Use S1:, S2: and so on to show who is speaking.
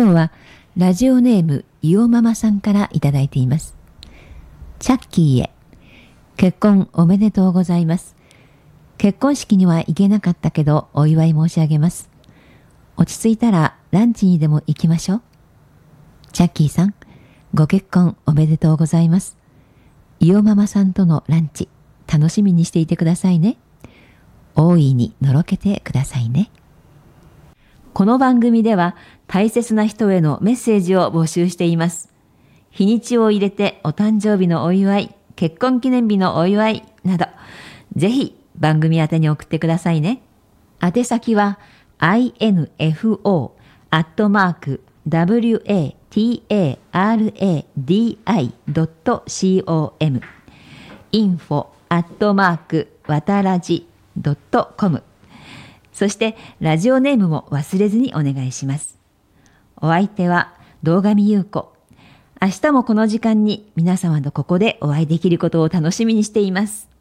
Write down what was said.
S1: 今日はラジオネームいおママさんからいただいています。チャッキーへ。結婚おめでとうございます。結婚式には行けなかったけどお祝い申し上げます。落ち着いたらランチにでも行きましょう。チャッキーさん、ご結婚おめでとうございます。いおママさんとのランチ、楽しみにしていてくださいね。大いにのろけてくださいね。この番組では大切な人へのメッセージを募集しています。日にちを入れてお誕生日のお祝い、結婚記念日のお祝いなど、ぜひ番組宛てに送ってくださいね。宛先は info@wataradi.com info@wataradi.com そしてラジオネームも忘れずにお願いします。お相手は堂上優子。明日もこの時間に皆様とここでお会いできることを楽しみにしています。